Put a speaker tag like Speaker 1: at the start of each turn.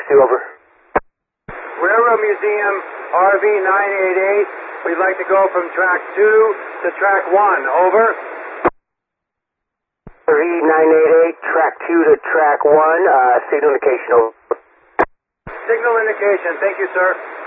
Speaker 1: 2, over.
Speaker 2: Railroad Museum, RV 988. We'd like to go from track 2 to track 1, over.
Speaker 1: RV 988, track 2 to track 1, signal indication, over.
Speaker 2: Signal indication, thank you, sir.